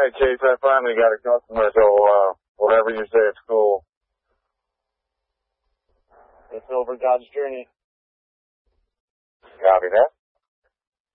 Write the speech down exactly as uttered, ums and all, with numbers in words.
Hey, Chase, I finally got a customer, so, uh, whatever you say, it's cool. It's over God's journey. Copy that.